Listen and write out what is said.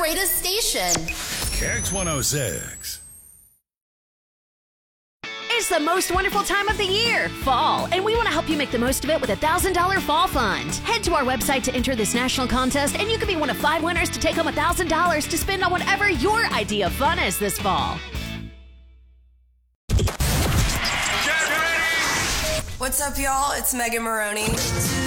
greatest station. Kicks 106. It's the most wonderful time of the year, fall, and we want to help you make the most of it with a $1,000 fall fund. Head to our website to enter this national contest, and you could be one of 5 winners to take home $1,000 to spend on whatever your idea of fun is this fall. What's up, y'all? It's Megan Maroney.